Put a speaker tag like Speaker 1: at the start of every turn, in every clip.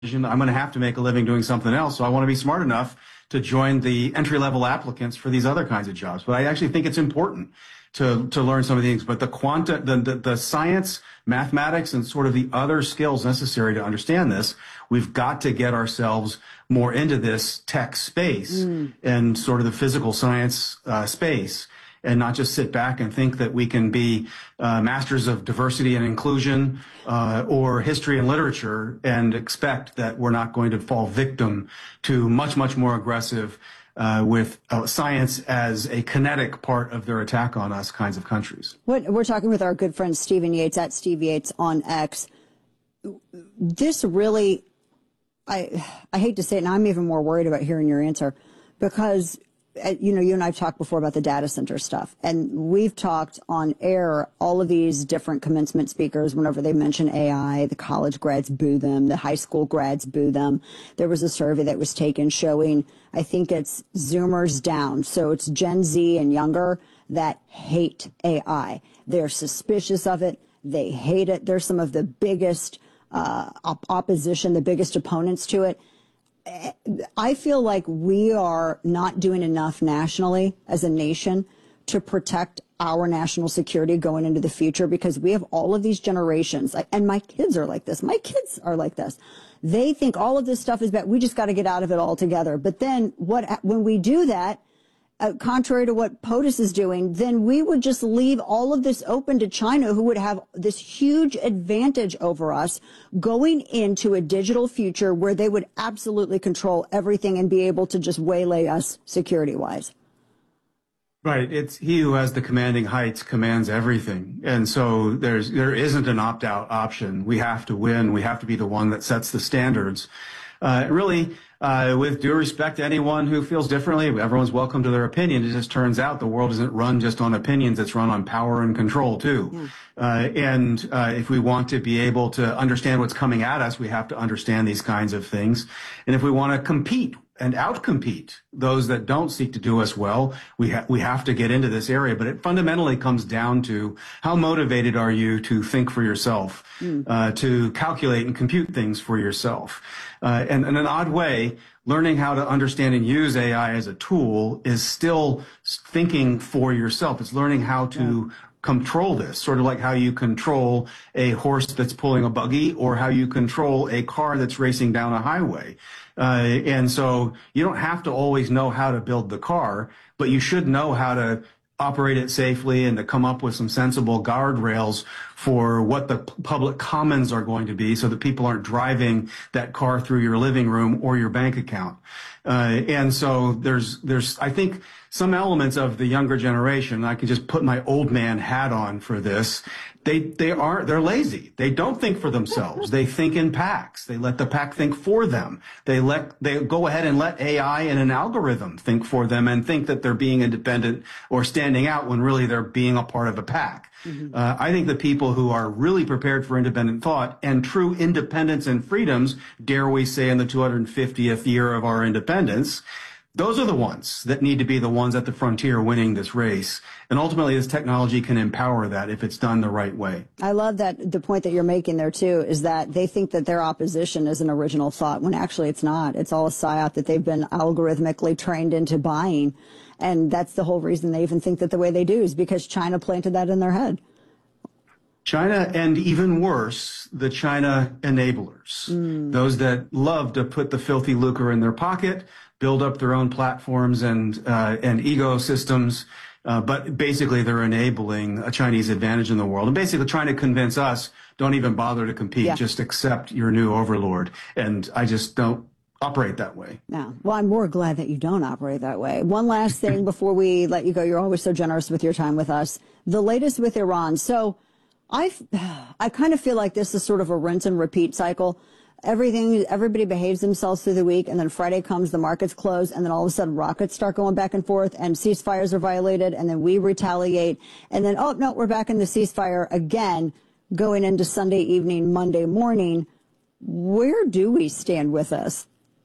Speaker 1: I'm going to have to make a living doing something else. So I want to be smart enough to join the entry-level applicants for these other kinds of jobs. But I actually think it's important to learn some of these. But the science, mathematics, and sort of the other skills necessary to understand this, we've got to get ourselves more into this tech space and sort of the physical science space, and not just sit back and think that we can be masters of diversity and inclusion or history and literature and expect that we're not going to fall victim to much, much more aggressive with science as a kinetic part of their attack on us kinds of countries.
Speaker 2: We're talking with our good friend Stephen Yates at Steve Yates on X. This really, I hate to say it, and I'm even more worried about hearing your answer, because you and I've talked before about the data center stuff, and we've talked on air, all of these different commencement speakers, whenever they mention AI, the college grads boo them, the high school grads boo them. There was a survey that was taken showing, I think it's Zoomers down, so it's Gen Z and younger that hate AI. They're suspicious of it. They hate it. They're some of the biggest opposition, the biggest opponents to it. I feel like we are not doing enough nationally as a nation to protect our national security going into the future, because we have all of these generations, and my kids are like this. My kids are like this. They think all of this stuff is bad. We just got to get out of it altogether. But then when we do that, contrary to what POTUS is doing, then we would just leave all of this open to China, who would have this huge advantage over us going into a digital future where they would absolutely control everything and be able to just waylay us security-wise.
Speaker 1: Right. It's he who has the commanding heights commands everything. And so there isn't an opt-out option. We have to win. We have to be the one that sets the standards. With due respect to anyone who feels differently, everyone's welcome to their opinion. It just turns out the world isn't run just on opinions. It's run on power and control, too. Yeah. If we want to be able to understand what's coming at us, we have to understand these kinds of things. And if we want to compete and outcompete those that don't seek to do us well, we have to get into this area. But it fundamentally comes down to how motivated are you to think for yourself, to calculate and compute things for yourself. And in an odd way, learning how to understand and use AI as a tool is still thinking for yourself. It's learning how to control this, sort of like how you control a horse that's pulling a buggy or how you control a car that's racing down a highway. And so you don't have to always know how to build the car, but you should know how to operate it safely and to come up with some sensible guardrails for what the public commons are going to be so that people aren't driving that car through your living room or your bank account. And so there's, I think, some elements of the younger generation, I can just put my old man hat on for this. They're lazy. They don't think for themselves. They think in packs. They let the pack think for them. They go ahead and let AI and an algorithm think for them and think that they're being independent or standing out when really they're being a part of a pack. I think the people who are really prepared for independent thought and true independence and freedoms, dare we say in the 250th year of our independence, those are the ones that need to be the ones at the frontier winning this race. And ultimately, this technology can empower that if it's done the right way.
Speaker 2: I love that the point that you're making there, too, is that they think that their opposition is an original thought, when actually it's not. It's all a psyop that they've been algorithmically trained into buying. And that's the whole reason they even think that the way they do is because China planted that in their head.
Speaker 1: China, and even worse, the China enablers, those that love to put the filthy lucre in their pocket, build up their own platforms and ecosystems, but basically they're enabling a Chinese advantage in the world and basically trying to convince us, don't even bother to compete, just accept your new overlord. And I just don't operate that way.
Speaker 2: No. Well, I'm more glad that you don't operate that way. One last thing before we let you go. You're always so generous with your time with us. The latest with Iran. So I kind of feel like this is sort of a rinse and repeat cycle. Everybody behaves themselves through the week, and then Friday comes, the markets close, and then all of a sudden rockets start going back and forth, and ceasefires are violated, and then we retaliate, and then, oh, no, we're back in the ceasefire again, going into Sunday evening, Monday morning. Where do we stand with this?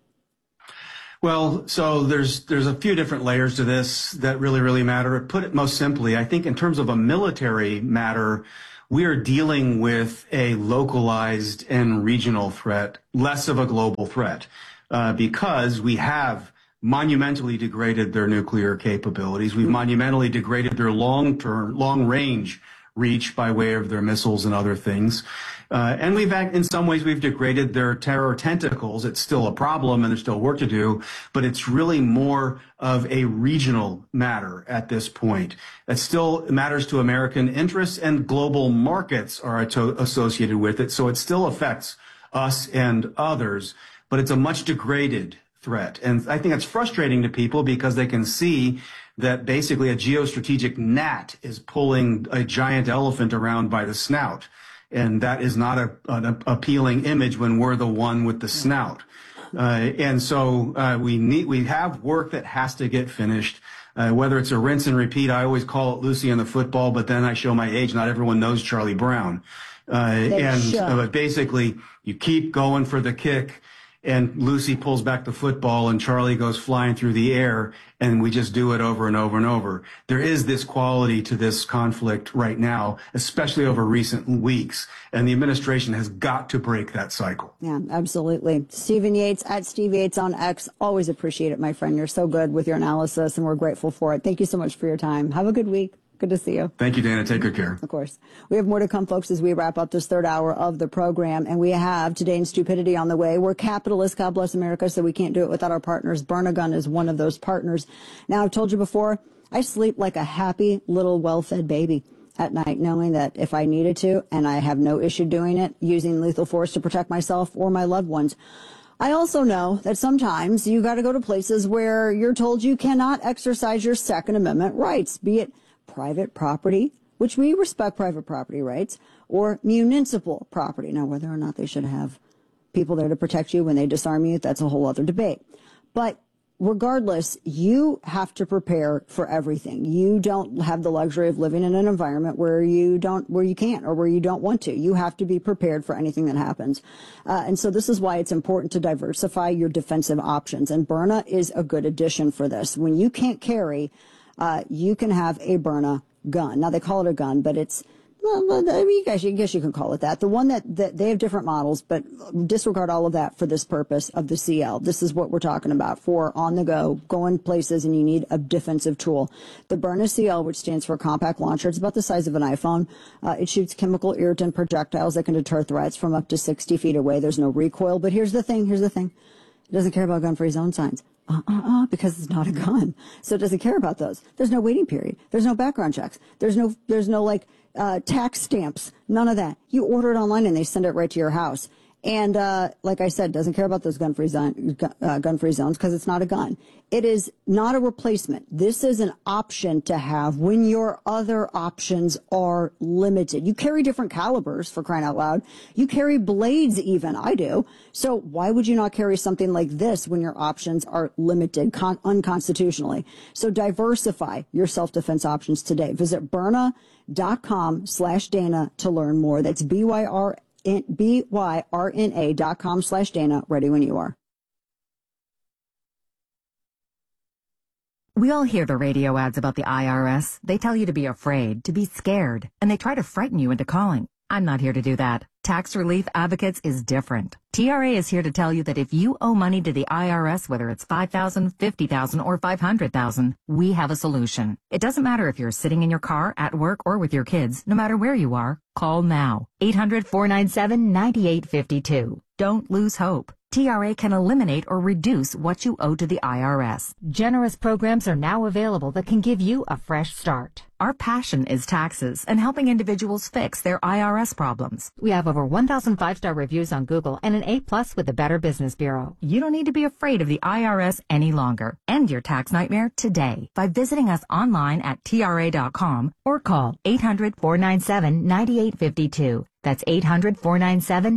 Speaker 1: Well, so there's a few different layers to this that really, really matter. Put it most simply, I think in terms of a military matter, we are dealing with a localized and regional threat, less of a global threat, because we have monumentally degraded their nuclear capabilities. We've monumentally degraded their long-range reach by way of their missiles and other things. And in some ways, we've degraded their terror tentacles. It's still a problem and there's still work to do, but it's really more of a regional matter at this point. It still matters to American interests, and global markets are associated with it. So it still affects us and others, but it's a much degraded threat. And I think it's frustrating to people because they can see that basically a geostrategic gnat is pulling a giant elephant around by the snout. And that is not an appealing image when we're the one with the snout. And so we have work that has to get finished. Whether it's a rinse and repeat, I always call it Lucy and the football, but then I show my age. Not everyone knows Charlie Brown. But basically, you keep going for the kick, and Lucy pulls back the football and Charlie goes flying through the air, and we just do it over and over and over. There is this quality to this conflict right now, especially over recent weeks, and the administration has got to break that cycle.
Speaker 2: Yeah, absolutely. Stephen Yates at Steve Yates on X. Always appreciate it, my friend. You're so good with your analysis, and we're grateful for it. Thank you so much for your time. Have a good week. Good to see you.
Speaker 1: Thank you, Dana. Take good care.
Speaker 2: Of course. We have more to come, folks, as we wrap up this third hour of the program. And we have Today in Stupidity on the way. We're capitalists. God bless America. So we can't do it without our partners. Burn a Gun is one of those partners. Now, I've told you before, I sleep like a happy little well-fed baby at night, knowing that if I needed to, and I have no issue doing it, using lethal force to protect myself or my loved ones. I also know that sometimes you got to go to places where you're told you cannot exercise your Second Amendment rights, be it private property, which we respect private property rights, or municipal property. Now, whether or not they should have people there to protect you when they disarm you, that's a whole other debate. But regardless, you have to prepare for everything. You don't have the luxury of living in an environment where you can't or where you don't want to. You have to be prepared for anything that happens. And so this is why it's important to diversify your defensive options. And Byrna is a good addition for this. When you can't carry, you can have a Byrna gun. Now, they call it a gun, but it's, well, I guess you can call it that. The one that they have different models, but disregard all of that for this purpose of the CL. This is what we're talking about for on the go, going places, and you need a defensive tool. The Byrna CL, which stands for Compact Launcher, it's about the size of an iPhone. It shoots chemical irritant projectiles that can deter threats from up to 60 feet away. There's no recoil, but here's the thing. It doesn't care about gun-free zone signs. Because it's not a gun. So it doesn't care about those. There's no waiting period. There's no background checks. There's no tax stamps. None of that. You order it online and they send it right to your house. And, like I said, doesn't care about those gun-free zones because it's not a gun. It is not a replacement. This is an option to have when your other options are limited. You carry different calibers, for crying out loud. You carry blades even. I do. So why would you not carry something like this when your options are limited unconstitutionally? So diversify your self-defense options today. Visit Byrna.com/Dana to learn more. That's BYRNA.com/Dana. Ready when you are.
Speaker 3: We all hear the radio ads about the IRS. They tell you to be afraid, to be scared, and they try to frighten you into calling. I'm not here to do that. Tax Relief Advocates is different. TRA is here to tell you that if you owe money to the IRS, whether it's $5,000, $50,000, or $500,000, we have a solution. It doesn't matter if you're sitting in your car, at work, or with your kids. No matter where you are, call now. 800-497-9852. Don't lose hope. TRA can eliminate or reduce what you owe to the IRS. Generous programs are now available that can give you a fresh start. Our passion is taxes and helping individuals fix their IRS problems. We have over 1,000 5-star reviews on Google and an A+ with the Better Business Bureau. You don't need to be afraid of the IRS any longer. End your tax nightmare today by visiting us online at TRA.com or call 800-497-9852. That's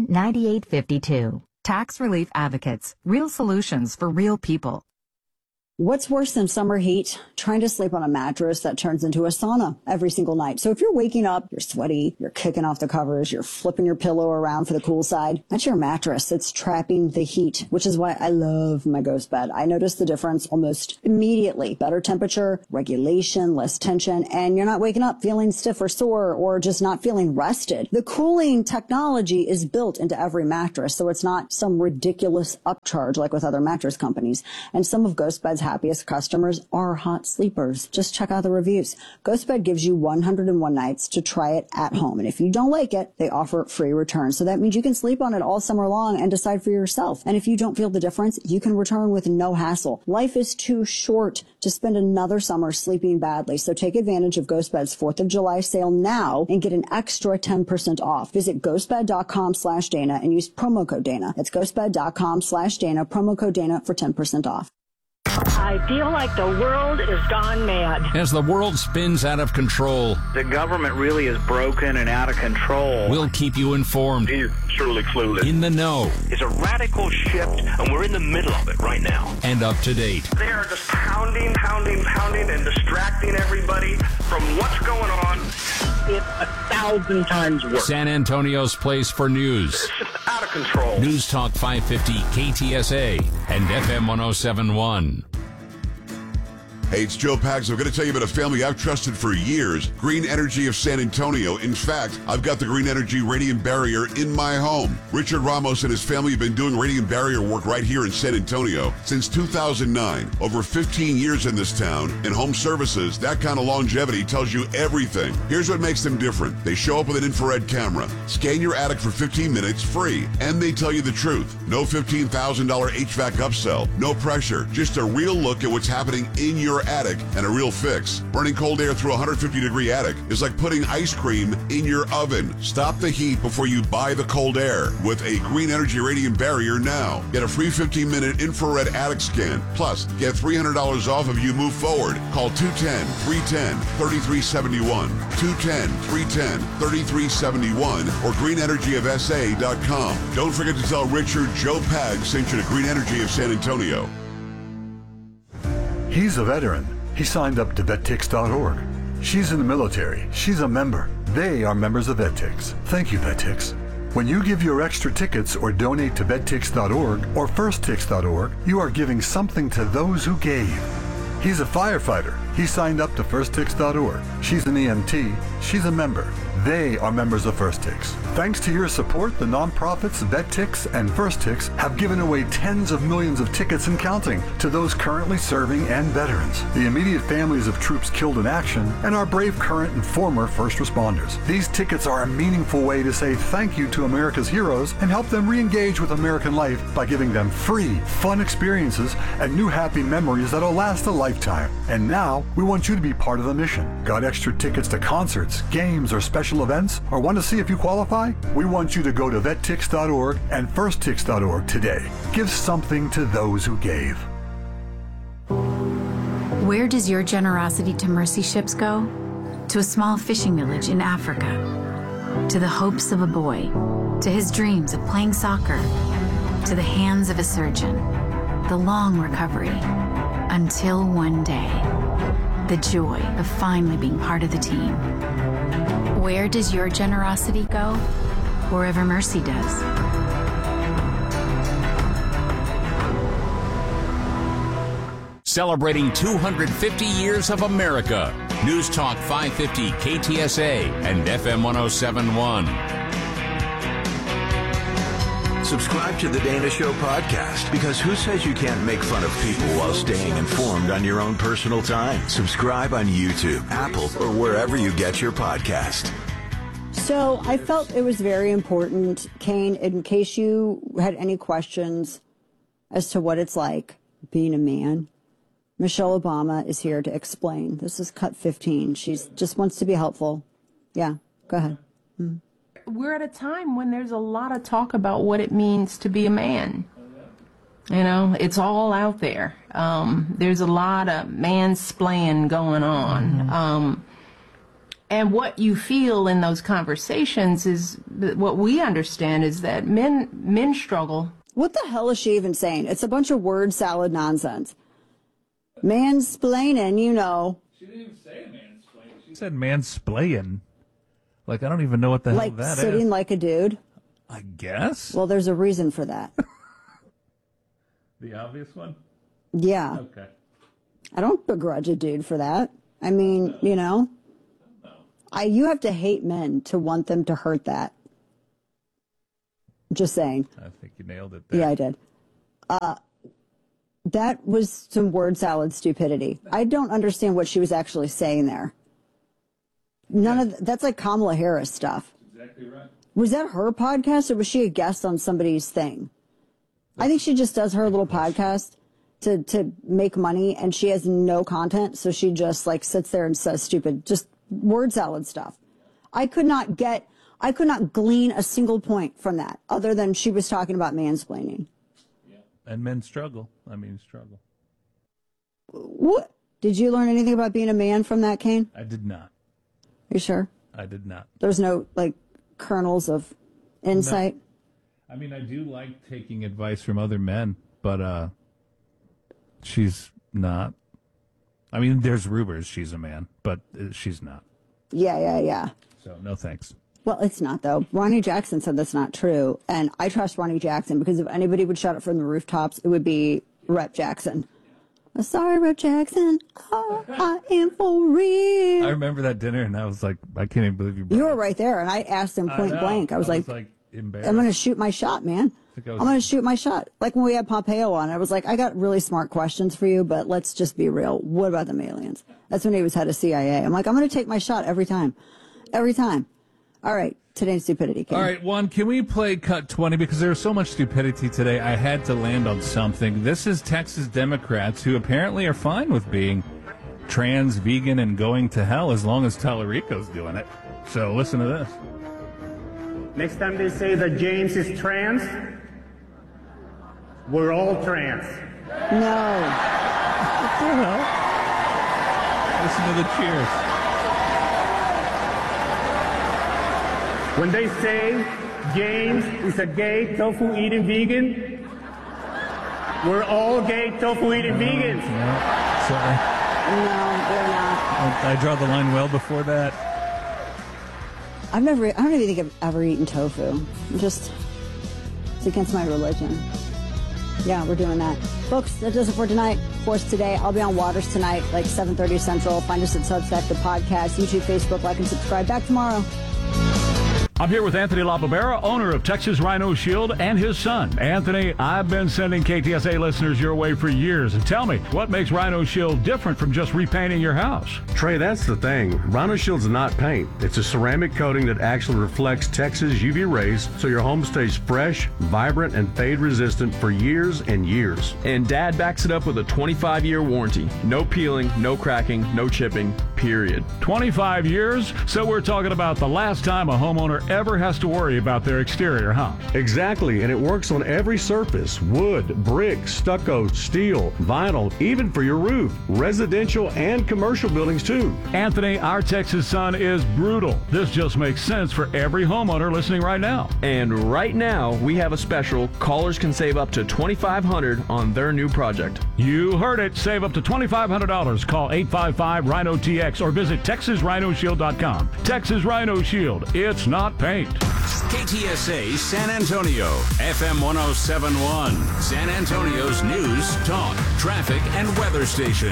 Speaker 3: 800-497-9852. Tax Relief Advocates. Real solutions for real people.
Speaker 2: What's worse than summer heat? Trying to sleep on a mattress that turns into a sauna every single night. So if you're waking up, you're sweaty, you're kicking off the covers, you're flipping your pillow around for the cool side, that's your mattress. It's trapping the heat, which is why I love my Ghost bed. I notice the difference almost immediately. Better temperature, regulation, less tension, and you're not waking up feeling stiff or sore or just not feeling rested. The cooling technology is built into every mattress, so it's not some ridiculous upcharge like with other mattress companies. And some of Ghost Bed's happiest customers are hot sleepers. Just check out the reviews. GhostBed gives you 101 nights to try it at home. And if you don't like it, they offer free returns. So that means you can sleep on it all summer long and decide for yourself. And if you don't feel the difference, you can return with no hassle. Life is too short to spend another summer sleeping badly. So take advantage of GhostBed's 4th of July sale now and get an extra 10% off. Visit ghostbed.com/Dana and use promo code Dana. That's ghostbed.com/Dana, promo code Dana for 10% off.
Speaker 4: I feel like the world is gone mad.
Speaker 5: As the world spins out of control,
Speaker 6: the government really is broken and out of control.
Speaker 5: We'll keep you informed.
Speaker 7: He's truly clueless.
Speaker 5: In the know.
Speaker 7: It's a radical shift, and we're in the middle of it right now.
Speaker 5: And up to date.
Speaker 7: They are just pounding, and distracting everybody from what's going on.
Speaker 6: It's 1,000 times worse.
Speaker 5: San Antonio's place for news.
Speaker 7: It's just out of control.
Speaker 5: News Talk 550 KTSA and FM 107.1.
Speaker 8: Hey, it's Joe Pags. I'm going to tell you about a family I've trusted for years, Green Energy of San Antonio. In fact, I've got the Green Energy Radiant Barrier in my home. Richard Ramos and his family have been doing radiant barrier work right here in San Antonio since 2009. Over 15 years in this town. In home services, that kind of longevity tells you everything. Here's what makes them different. They show up with an infrared camera, scan your attic for 15 minutes free, and they tell you the truth. No $15,000 HVAC upsell, no pressure, just a real look at what's happening in your attic and a real fix. Burning cold air through a 150-degree attic is like putting ice cream in your oven. Stop the heat before you buy the cold air with a Green Energy Radiant Barrier now. Get a free 15-minute infrared attic scan. Plus, get $300 off if you move forward. Call 210-310-3371, 210-310-3371, or greenenergyofsa.com. Don't forget to tell Richard Joe Pag sent you to Green Energy of San Antonio.
Speaker 9: He's a veteran. He signed up to VetTix.org. She's in the military. She's a member. They are members of VetTix. Thank you, VetTix. When you give your extra tickets or donate to VetTix.org or FirstTix.org, you are giving something to those who gave. He's a firefighter. He signed up to FirstTix.org. She's an EMT. She's a member. They are members of FirstTix. Thanks to your support, the nonprofits VetTix and FirstTix have given away tens of millions of tickets and counting to those currently serving and veterans, the immediate families of troops killed in action, and our brave current and former first responders. These tickets are a meaningful way to say thank you to America's heroes and help them re-engage with American life by giving them free, fun experiences and new happy memories that'll last a lifetime. And now, we want you to be part of the mission. Got extra tickets to concerts, games, or special events, or want to see if you qualify? We want you to go to VetTix.org and FirstTix.org today. Give something to those who gave.
Speaker 10: Where does your generosity to mercy ships go? To a small fishing village in Africa. To the hopes of a boy. To his dreams of playing soccer. To the hands of a surgeon. The long recovery. Until one day. The joy of finally being part of the team. Where does your generosity go? Wherever mercy does.
Speaker 5: Celebrating 250 years of America. News Talk 550 KTSA and FM 107.1.
Speaker 11: Subscribe to the Dana Show podcast, because who says you can't make fun of people while staying informed on your own personal time? Subscribe on YouTube, Apple, or wherever you get your podcast.
Speaker 2: So I felt it was very important, Kane, in case you had any questions as to what it's like being a man, Michelle Obama is here to explain. This is cut 15. She just wants to be helpful. Yeah, go ahead.
Speaker 12: We're at a time when there's a lot of talk about what it means to be a man. You know, it's all out there. There's a lot of mansplaining going on. And what you feel in those conversations is, what we understand is that men struggle.
Speaker 2: What the hell is she even saying? It's a bunch of word salad nonsense. Mansplaining, you know.
Speaker 13: She didn't even say mansplaining. She said mansplaying. Like, I don't even know what the hell that is.
Speaker 2: Like sitting like a dude?
Speaker 13: I guess.
Speaker 2: Well, there's a reason for that.
Speaker 13: The obvious one?
Speaker 2: Yeah.
Speaker 13: Okay.
Speaker 2: I don't begrudge a dude for that. I mean, you know. You have to hate men to want them to hurt that. Just saying.
Speaker 13: I think you nailed it there.
Speaker 2: Yeah, I did. That was some word salad stupidity. I don't understand what she was actually saying there. That's like Kamala Harris stuff.
Speaker 13: Exactly right.
Speaker 2: Was that her podcast or was she a guest on somebody's thing? I think she just does her little podcast to make money and she has no content. So she just like sits there and says stupid, just word salad stuff. I could not glean a single point from that other than she was talking about mansplaining.
Speaker 13: Yeah. And men struggle. Struggle.
Speaker 2: What? Did you learn anything about being a man from that, Kane?
Speaker 13: I did not.
Speaker 2: Are you sure?
Speaker 13: I did not.
Speaker 2: There's no, like, kernels of insight?
Speaker 13: No. I do like taking advice from other men, but she's not. There's rumors she's a man, but she's not.
Speaker 2: Yeah.
Speaker 13: So, no thanks.
Speaker 2: Well, it's not, though. Ronnie Jackson said that's not true, and I trust Ronnie Jackson because if anybody would shout it from the rooftops, it would be Rep Jackson. Sorry, Rep Jackson. Oh, I am for real.
Speaker 13: I remember that dinner, and I was like, I can't even believe you brought
Speaker 2: You were right there, and I asked him point blank. I was like
Speaker 13: embarrassed.
Speaker 2: I'm going to shoot my shot, man. I'm going to shoot my shot. Like when we had Pompeo on, I was like, I got really smart questions for you, but let's just be real. What about them aliens? That's when he was head of CIA. I'm like, I'm going to take my shot every time. Every time. All right. Today's stupidity. King.
Speaker 13: All right, can we play Cut 20? Because there was so much stupidity today, I had to land on something. This is Texas Democrats who apparently are fine with being trans, vegan, and going to hell as long as Tallarico's doing it. So listen to this.
Speaker 14: Next time they say that James is trans, we're all trans.
Speaker 2: No.
Speaker 13: What the hell? Listen to the cheers.
Speaker 14: When they say James is a gay tofu-eating vegan, we're all gay tofu-eating vegans.
Speaker 13: No, sorry.
Speaker 2: No, we're not.
Speaker 13: I draw the line well before that.
Speaker 2: I don't even think I've ever eaten tofu. It's against my religion. Yeah, we're doing that. Folks, that does it for tonight. For us today, I'll be on Waters tonight, like 7:30 Central. Find us at Substack, the podcast, YouTube, Facebook, like and subscribe. Back tomorrow.
Speaker 15: I'm here with Anthony LaBarbera, owner of Texas Rhino Shield, and his son. Anthony, I've been sending KTSA listeners your way for years. And tell me, what makes Rhino Shield different from just repainting your house?
Speaker 16: Trey, that's the thing. Rhino Shield's not paint. It's a ceramic coating that actually reflects Texas UV rays, so your home stays fresh, vibrant, and fade-resistant for years and years.
Speaker 17: And Dad backs it up with a 25-year warranty. No peeling, no cracking, no chipping, period.
Speaker 15: 25 years? So we're talking about the last time a homeowner ever has to worry about their exterior, huh?
Speaker 16: Exactly, and it works on every surface: wood, brick, stucco, steel, vinyl, even for your roof. Residential and commercial buildings too.
Speaker 15: Anthony, our Texas sun is brutal. This just makes sense for every homeowner listening right now.
Speaker 17: And right now, we have a special. Callers can save up to $2,500 on their new project.
Speaker 15: You heard it. Save up to $2,500. Call 855-RHINO-TX or visit TexasRhinoShield.com. Texas Rhino Shield. It's not paint.
Speaker 5: KTSA San Antonio, FM 1071, San Antonio's news, talk, traffic, and weather station.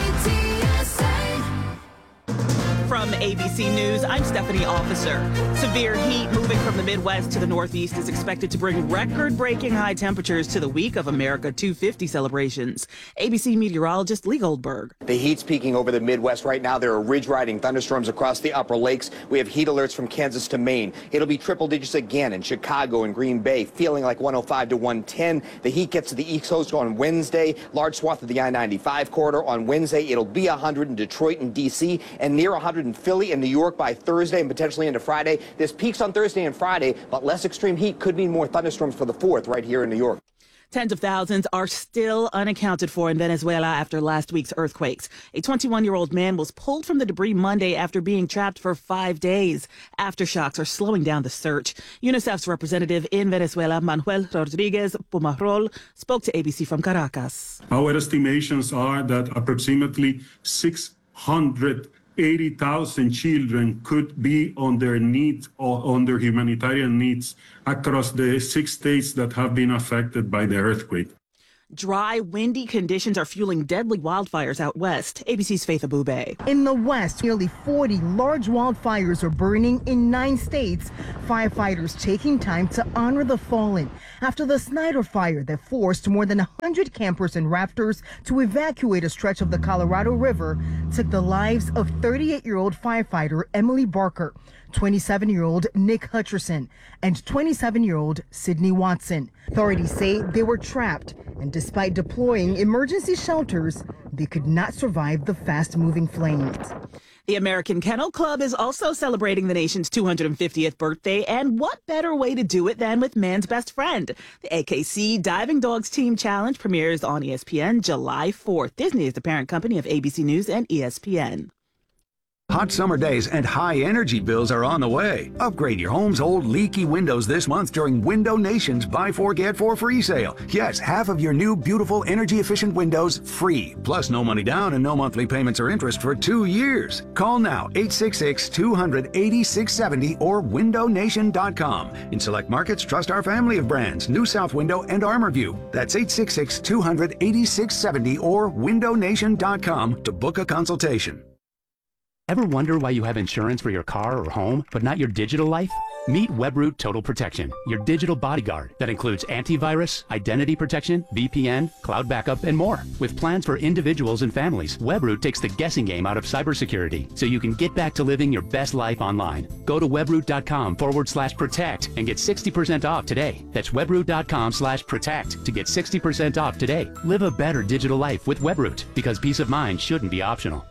Speaker 18: From ABC News, I'm Stephanie Officer. Severe heat moving from the Midwest to the Northeast is expected to bring record-breaking high temperatures to the week of America 250 celebrations. ABC meteorologist Lee Goldberg.
Speaker 19: The heat's peaking over the Midwest right now. There are ridge-riding thunderstorms across the upper lakes. We have heat alerts from Kansas to Maine. It'll be triple digits again in Chicago and Green Bay, feeling like 105 to 110. The heat gets to the East Coast on Wednesday. Large swath of the I-95 corridor on Wednesday. It'll be 100 in Detroit and D.C. and near 100 in Philly and New York by Thursday and potentially into Friday. This peaks on Thursday and Friday, but less extreme heat could mean more thunderstorms for the 4th right here in New York.
Speaker 18: Tens of thousands are still unaccounted for in Venezuela after last week's earthquakes. A 21-year-old man was pulled from the debris Monday after being trapped for 5 days. Aftershocks are slowing down the search. UNICEF's representative in Venezuela, Manuel Rodriguez Pumarol, spoke to ABC from Caracas.
Speaker 20: Our estimations are that approximately 680,000 children could be on their needs or on their humanitarian needs across the 6 states that have been affected by the earthquake.
Speaker 18: Dry, windy conditions are fueling deadly wildfires out west. ABC's Faith Abube.
Speaker 21: In the west, nearly 40 large wildfires are burning in 9 states. Firefighters taking time to honor the fallen after the Snyder fire that forced more than 100 campers and rafters to evacuate a stretch of the Colorado River took the lives of 38-year-old firefighter Emily Barker, 27-year-old Nick Hutcherson, and 27-year-old Sydney Watson. Authorities say they were trapped, and despite deploying emergency shelters, they could not survive the fast-moving flames.
Speaker 18: The American Kennel Club is also celebrating the nation's 250th birthday, and what better way to do it than with man's best friend? The AKC Diving Dogs Team Challenge premieres on ESPN July 4th. Disney is the parent company of ABC News and ESPN.
Speaker 22: Hot summer days and high energy bills are on the way. Upgrade your home's old leaky windows this month during Window Nation's Buy 4 Get 4 free sale. Yes, half of your new beautiful energy efficient windows free. Plus no money down and no monthly payments or interest for 2 years. Call now 866-200-8670 or windownation.com. In select markets, trust our family of brands, New South Window and ArmorView. That's 866-200-8670 or windownation.com to book a consultation.
Speaker 23: Ever wonder why you have insurance for your car or home, but not your digital life? Meet Webroot Total Protection, your digital bodyguard that includes antivirus, identity protection, VPN, cloud backup, and more. With plans for individuals and families, Webroot takes the guessing game out of cybersecurity, so you can get back to living your best life online. Go to webroot.com/protect and get 60% off today. That's webroot.com/protect to get 60% off today. Live a better digital life with Webroot, because peace of mind shouldn't be optional.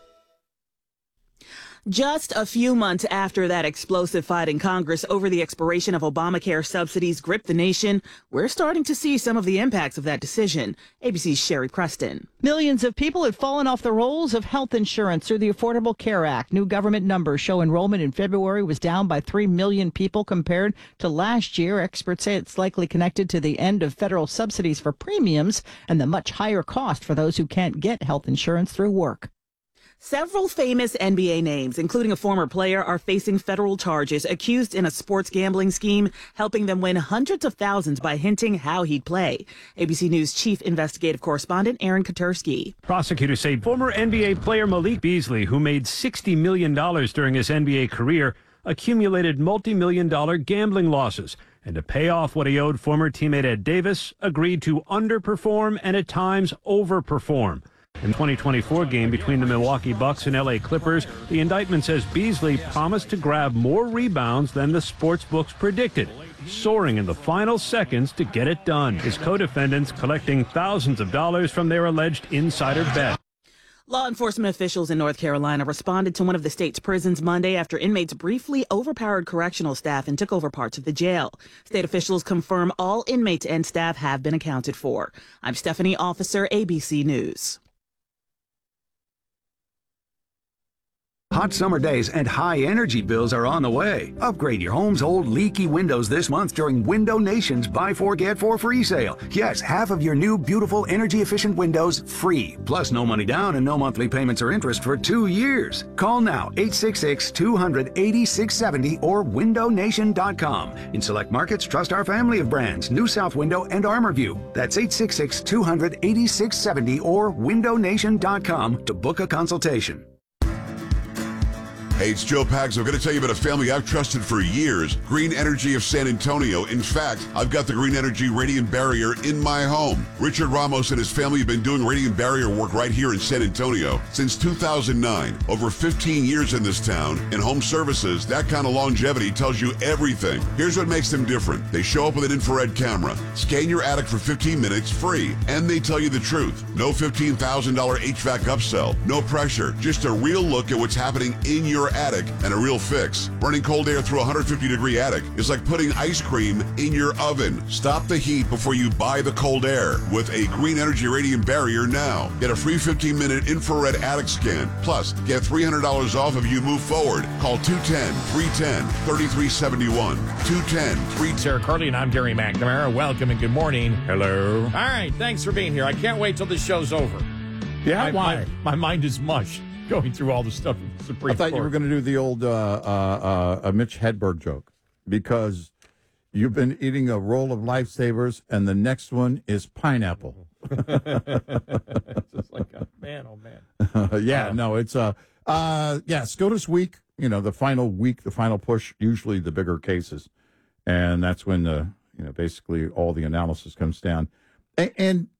Speaker 18: Just a few months after that explosive fight in Congress over the expiration of Obamacare subsidies gripped the nation, we're starting to see some of the impacts of that decision. ABC's Sherry Preston.
Speaker 24: Millions of people have fallen off the rolls of health insurance through the Affordable Care Act. New government numbers show enrollment in February was down by 3 million people compared to last year. Experts say it's likely connected to the end of federal subsidies for premiums and the much higher cost for those who can't get health insurance through work.
Speaker 18: Several famous NBA names, including a former player, are facing federal charges accused in a sports gambling scheme, helping them win hundreds of thousands by hinting how he'd play. ABC News chief investigative correspondent Aaron Katursky.
Speaker 25: Prosecutors say former NBA player Malik Beasley, who made $60 million during his NBA career, accumulated multi-million-dollar gambling losses. And to pay off what he owed former teammate Ed Davis, agreed to underperform and at times overperform. In the 2024 game between the Milwaukee Bucks and LA Clippers, the indictment says Beasley promised to grab more rebounds than the sports books predicted, soaring in the final seconds to get it done. His co-defendants collecting thousands of dollars from their alleged insider bet.
Speaker 18: Law enforcement officials in North Carolina responded to one of the state's prisons Monday after inmates briefly overpowered correctional staff and took over parts of the jail. State officials confirm all inmates and staff have been accounted for. I'm Stephanie Officer, ABC News.
Speaker 22: Hot summer days and high energy bills are on the way. Upgrade your home's old leaky windows this month during Window Nation's Buy 4 Get 4 free sale. Yes, half of your new beautiful energy efficient windows free. Plus no money down and no monthly payments or interest for 2 years. Call now 866-200-8670 or windownation.com. In select markets, trust our family of brands, New South Window and ArmorView. That's 866-200-8670 or windownation.com to book a consultation.
Speaker 8: Hey, it's Joe Pags. I'm going to tell you about a family I've trusted for years, Green Energy of San Antonio. In fact, I've got the Green Energy Radiant Barrier in my home. Richard Ramos and his family have been doing radiant barrier work right here in San Antonio since 2009. Over 15 years in this town. In home services, that kind of longevity tells you everything. Here's what makes them different. They show up with an infrared camera, scan your attic for 15 minutes free, and they tell you the truth. No $15,000 HVAC upsell, no pressure, just a real look at what's happening in your indoor attic and a real fix. Running cold air through a 150-degree attic is like putting ice cream in your oven. Stop the heat before you buy the cold air with a Green Energy Radiant Barrier now. Get a free 15-minute infrared attic scan. Plus, get $300 off if you move forward. Call 210-310-3371. 210-310.
Speaker 1: Sarah Carly and I'm Gary McNamara. Welcome and good morning. Hello. All right, thanks for being here. I can't wait till the show's over.
Speaker 3: Yeah, why?
Speaker 1: My mind is mush going through all the stuff in the Supreme Court.
Speaker 3: I thought you were going to do the old Mitch Hedberg joke, because you've been eating a roll of Lifesavers and the next one is pineapple.
Speaker 1: Just like a man, oh man.
Speaker 3: It's SCOTUS week, the final week, the final push, usually the bigger cases. And that's when basically all the analysis comes down. And